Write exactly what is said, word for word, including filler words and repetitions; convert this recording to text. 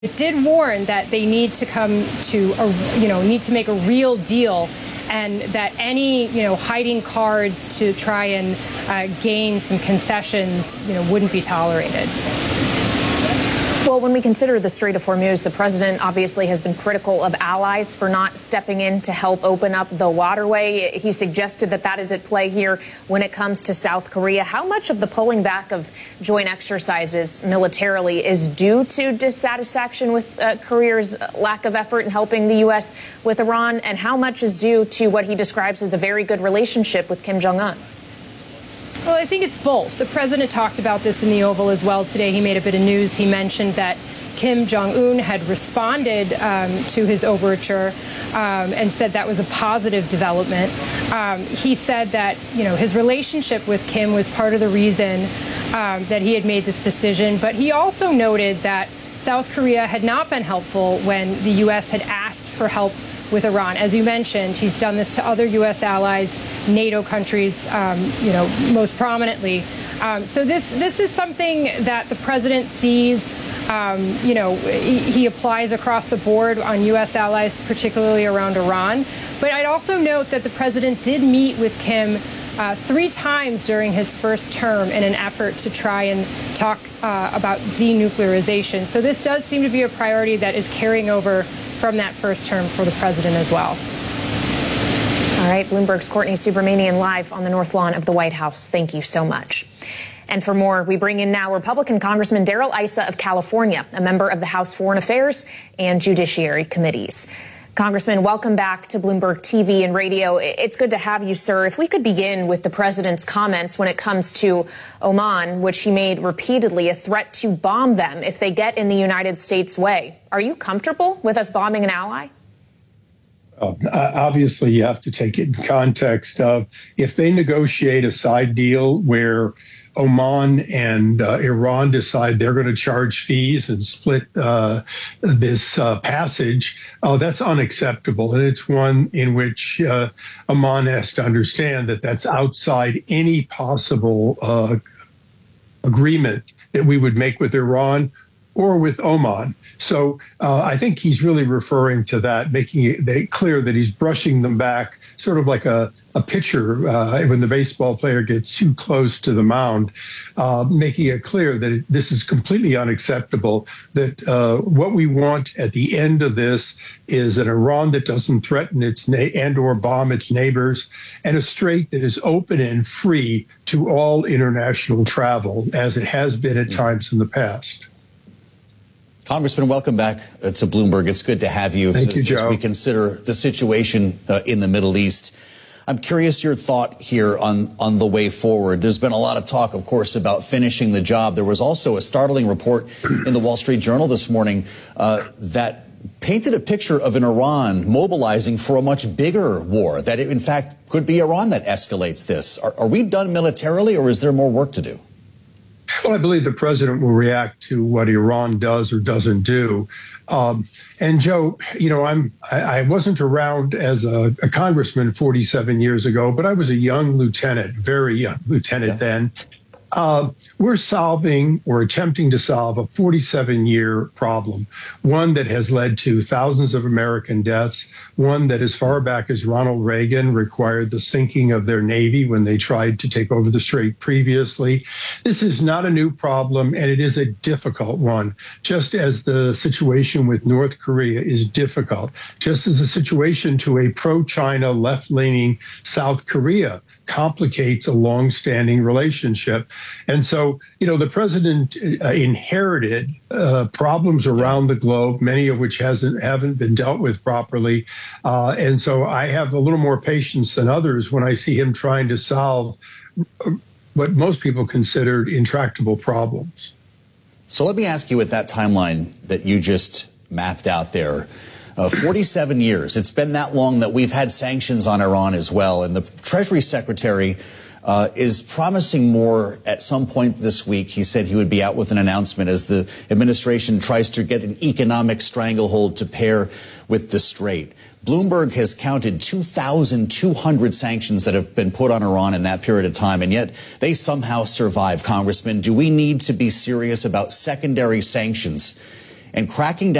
It did warn that they need to come to, a, you know, need to make a real deal, and that any, you know, hiding cards to try and uh, gain some concessions, you know, wouldn't be tolerated. Well, when we consider the Strait of Hormuz, the president obviously has been critical of allies for not stepping in to help open up the waterway. He suggested that that is at play here when it comes to South Korea. How much of the pulling back of joint exercises militarily is due to dissatisfaction with uh, Korea's lack of effort in helping the U S with Iran, and how much is due to what he describes as a very good relationship with Kim Jong-un? Well, I think it's both. The president talked about this in the Oval as well today. He made a bit of news. He mentioned that Kim Jong-un had responded um, to his overture um, and said that was a positive development. Um, he said that, you know, his relationship with Kim was part of the reason um, that he had made this decision. But he also noted that South Korea had not been helpful when the U S had asked for help with Iran. As you mentioned, he's done this to other U S allies, NATO countries, um, you know, most prominently. Um, so this this is something that the president sees, um, you know, he, he applies across the board on U S allies, particularly around Iran. But I'd also note that the president did meet with Kim Uh, three times during his first term in an effort to try and talk uh, about denuclearization. So this does seem to be a priority that is carrying over from that first term for the president as well. All right, Bloomberg's Courtney Subramanian live on the North Lawn of the White House. Thank you so much. And for more, we bring in now Republican Congressman Darrell Issa of California, a member of the House Foreign Affairs and Judiciary Committees. Congressman, welcome back to Bloomberg T V and radio. It's good to have you, sir. If we could begin with the president's comments when it comes to Oman, which he made repeatedly a threat to bomb them if they get in the United States' way. Are you comfortable with us bombing an ally? Uh, obviously, you have to take it in context of if they negotiate a side deal where Oman and uh, Iran decide they're going to charge fees and split uh, this uh, passage, uh, that's unacceptable. And it's one in which uh, Oman has to understand that that's outside any possible uh, agreement that we would make with Iran or with Oman. So uh, I think he's really referring to that, making it clear that he's brushing them back, sort of like a, a pitcher uh, when the baseball player gets too close to the mound, uh, making it clear that it, this is completely unacceptable, that uh, what we want at the end of this is an Iran that doesn't threaten its na- and or bomb its neighbors, and a strait that is open and free to all international travel, as it has been at times in the past. Congressman, welcome back uh, to Bloomberg. It's good to have you, Thank as, you, Joe. as we consider the situation uh, in the Middle East. I'm curious your thought here on, on the way forward. There's been a lot of talk, of course, about finishing the job. There was also a startling report in the Wall Street Journal this morning uh, that painted a picture of an Iran mobilizing for a much bigger war, that it, in fact, could be Iran that escalates this. Are, are we done militarily, or is there more work to do? Well, I believe the president will react to what Iran does or doesn't do. Um, and Joe, you know, I'm I, I wasn't around as a, a congressman forty-seven years ago, but I was a young lieutenant, very young lieutenant yeah. then. Uh, we're solving or attempting to solve a forty-seven year problem, one that has led to thousands of American deaths, one that as far back as Ronald Reagan required the sinking of their Navy when they tried to take over the strait previously. This is not a new problem, and it is a difficult one, just as the situation with North Korea is difficult, just as the situation to a pro-China, left-leaning South Korea complicates a long-standing relationship. And so, you know, the president uh, inherited uh, problems around the globe, many of which hasn't haven't been dealt with properly. Uh, and so I have a little more patience than others when I see him trying to solve what most people considered intractable problems. So let me ask you, with that timeline that you just mapped out there, Uh, forty-seven years. It's been that long that we've had sanctions on Iran as well. And the Treasury Secretary uh, is promising more at some point this week. He said he would be out with an announcement as the administration tries to get an economic stranglehold to pair with the strait. Bloomberg has counted two thousand two hundred sanctions that have been put on Iran in that period of time, and yet they somehow survive. Congressman, do we need to be serious about secondary sanctions and cracking down